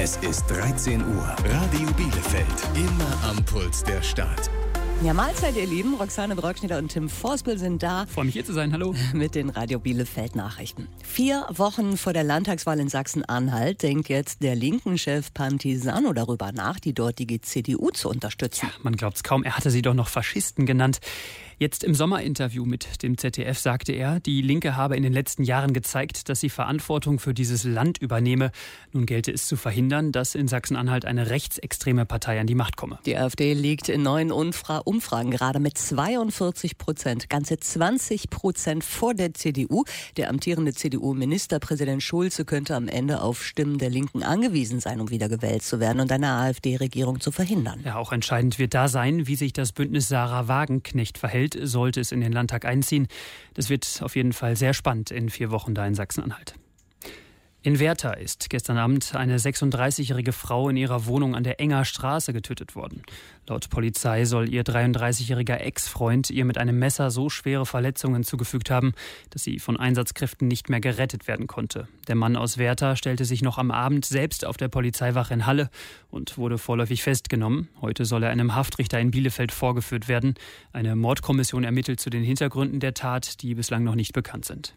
Es ist 13 Uhr. Radio Bielefeld. Immer am Puls der Stadt. Ja, Mahlzeit, ihr Lieben. Roxane Brockschnitter und Tim Vorspel sind da. Freue mich, hier zu sein. Hallo. Mit den Radio Bielefeld Nachrichten. 4 Wochen vor der Landtagswahl in Sachsen-Anhalt denkt jetzt der Linken-Chef Pantisano darüber nach, die dortige CDU zu unterstützen. Ja, man glaubt's kaum. Er hatte sie doch noch Faschisten genannt. Jetzt im Sommerinterview mit dem ZDF sagte er, die Linke habe in den letzten Jahren gezeigt, dass sie Verantwortung für dieses Land übernehme. Nun gelte es zu verhindern, dass in Sachsen-Anhalt eine rechtsextreme Partei an die Macht komme. Die AfD liegt in neuen Umfragen gerade mit 42%, ganze 20% vor der CDU. Der amtierende CDU-Ministerpräsident Schulze könnte am Ende auf Stimmen der Linken angewiesen sein, um wiedergewählt zu werden und eine AfD-Regierung zu verhindern. Ja, auch entscheidend wird da sein, wie sich das Bündnis Sarah Wagenknecht verhält, sollte es in den Landtag einziehen. Das wird auf jeden Fall sehr spannend in 4 Wochen da in Sachsen-Anhalt. In Werther ist gestern Abend eine 36-jährige Frau in ihrer Wohnung an der Enger Straße getötet worden. Laut Polizei soll ihr 33-jähriger Ex-Freund ihr mit einem Messer so schwere Verletzungen zugefügt haben, dass sie von Einsatzkräften nicht mehr gerettet werden konnte. Der Mann aus Werther stellte sich noch am Abend selbst auf der Polizeiwache in Halle und wurde vorläufig festgenommen. Heute soll er einem Haftrichter in Bielefeld vorgeführt werden. Eine Mordkommission ermittelt zu den Hintergründen der Tat, die bislang noch nicht bekannt sind.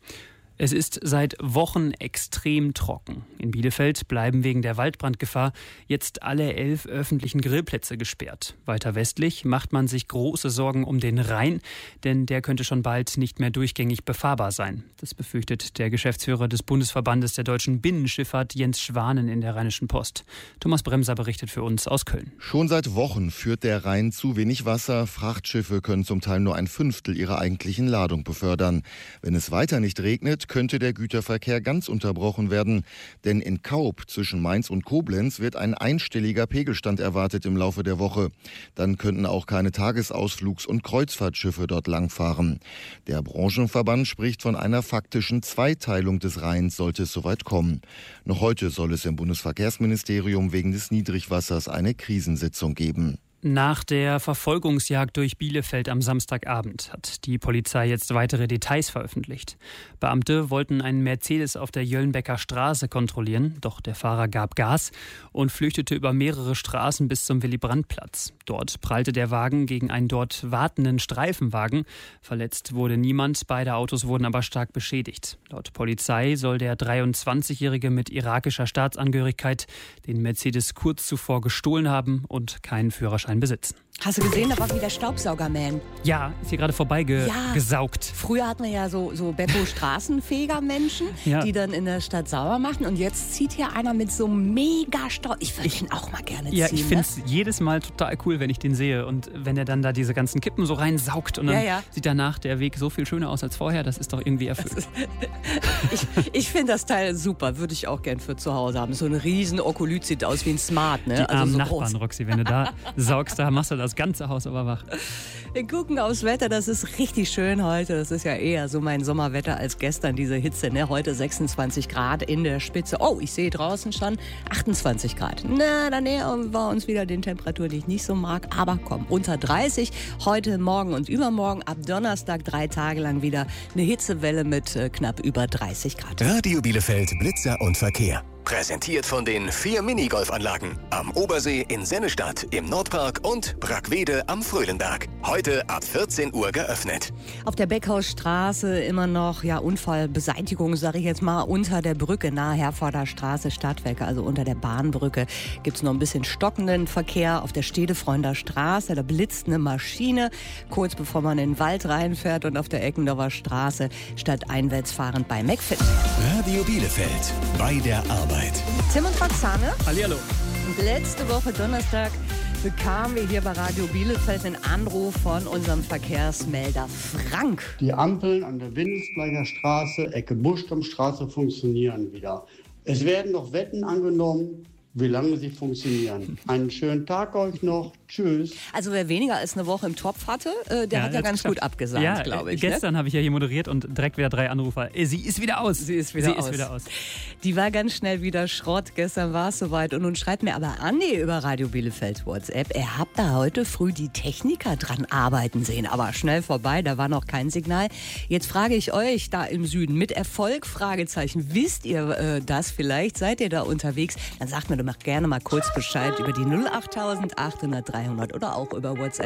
Es ist seit Wochen extrem trocken. In Bielefeld bleiben wegen der Waldbrandgefahr jetzt alle 11 öffentlichen Grillplätze gesperrt. Weiter westlich macht man sich große Sorgen um den Rhein, denn der könnte schon bald nicht mehr durchgängig befahrbar sein. Das befürchtet der Geschäftsführer des Bundesverbandes der deutschen Binnenschifffahrt Jens Schwanen in der Rheinischen Post. Thomas Bremser berichtet für uns aus Köln. Schon seit Wochen führt der Rhein zu wenig Wasser. Frachtschiffe können zum Teil nur 1/5 ihrer eigentlichen Ladung befördern. Wenn es weiter nicht regnet, könnte der Güterverkehr ganz unterbrochen werden. Denn in Kaub zwischen Mainz und Koblenz wird ein einstelliger Pegelstand erwartet im Laufe der Woche. Dann könnten auch keine Tagesausflugs- und Kreuzfahrtschiffe dort langfahren. Der Branchenverband spricht von einer faktischen Zweiteilung des Rheins, sollte es soweit kommen. Noch heute soll es im Bundesverkehrsministerium wegen des Niedrigwassers eine Krisensitzung geben. Nach der Verfolgungsjagd durch Bielefeld am Samstagabend hat die Polizei jetzt weitere Details veröffentlicht. Beamte wollten einen Mercedes auf der Jöllenbecker Straße kontrollieren, doch der Fahrer gab Gas und flüchtete über mehrere Straßen bis zum Willy-Brandt-Platz. Dort prallte der Wagen gegen einen dort wartenden Streifenwagen. Verletzt wurde niemand, beide Autos wurden aber stark beschädigt. Laut Polizei soll der 23-Jährige mit irakischer Staatsangehörigkeit den Mercedes kurz zuvor gestohlen haben und keinen Führerschein besitzen. Hast du gesehen, da war wieder Staubsaugerman. Ja, ist hier gerade vorbeigesaugt. Früher hatten wir ja so Beppo-Straßenfeger-Menschen, die dann in der Stadt sauber machen. Und jetzt zieht hier einer mit so mega Staub. Ich würde ihn auch mal gerne ziehen. Ja, ich finde es jedes Mal total cool, wenn ich den sehe. Und wenn er dann da diese ganzen Kippen so reinsaugt und dann sieht danach der Weg so viel schöner aus als vorher. Das ist doch irgendwie erfüllt. Ich finde das Teil super. Würde ich auch gern für zu Hause haben. So ein riesen Okolyt sieht aus wie ein Smart. Ne? Die armen so Nachbarn, groß. Roxy, wenn du da saugst, da machst du das ganze Haus aber wach. Wir gucken aufs Wetter, das ist richtig schön heute. Das ist ja eher so mein Sommerwetter als gestern, diese Hitze. Ne? Heute 26 Grad in der Spitze. Oh, ich sehe draußen schon 28 Grad. Na, da nähern wir uns wieder den Temperaturen, die ich nicht so mag. Aber komm, unter 30. Heute, morgen und übermorgen. Ab Donnerstag 3 Tage lang wieder eine Hitzewelle mit knapp über 30 Grad. Radio Bielefeld Blitzer und Verkehr. Präsentiert von den 4 Minigolfanlagen am Obersee in Sennestadt, im Nordpark und Brackwede am Fröhlenberg. Heute ab 14 Uhr geöffnet. Auf der Beckhausstraße immer noch Unfallbeseitigung, sage ich jetzt mal, unter der Brücke nahe Herforder Straße, Stadtwerke, also unter der Bahnbrücke. Gibt es noch ein bisschen stockenden Verkehr auf der Stedefreunder Straße. Da blitzt eine Maschine, kurz bevor man in den Wald reinfährt, und auf der Eckendorfer Straße statt einwärts fahrend bei McFit. Radio Bielefeld, bei der Arbeit. Tim und Roxane. Hallihallo. Und letzte Woche Donnerstag bekamen wir hier bei Radio Bielefeld einen Anruf von unserem Verkehrsmelder Frank. Die Ampeln an der Windelsbleicher Straße, Ecke Buschkampfstraße funktionieren wieder. Es werden noch Wetten angenommen, wie lange sie funktionieren. Einen schönen Tag euch noch. Tschüss. Also wer weniger als eine Woche im Topf hatte, der hat ja ganz gut abgesagt, glaube ich. Gestern habe ich ja hier moderiert und direkt wieder 3 Anrufer. Sie ist wieder aus. Sie ist wieder aus. Die war ganz schnell wieder Schrott. Gestern war es soweit. Und nun schreibt mir aber Andi über Radio Bielefeld WhatsApp, er habt da heute früh die Techniker dran arbeiten sehen. Aber schnell vorbei, da war noch kein Signal. Jetzt frage ich euch da im Süden, mit Erfolg, Fragezeichen, wisst ihr das vielleicht? Seid ihr da unterwegs? Dann sagt mir doch gerne mal kurz Bescheid über die 08800 300 oder auch über WhatsApp.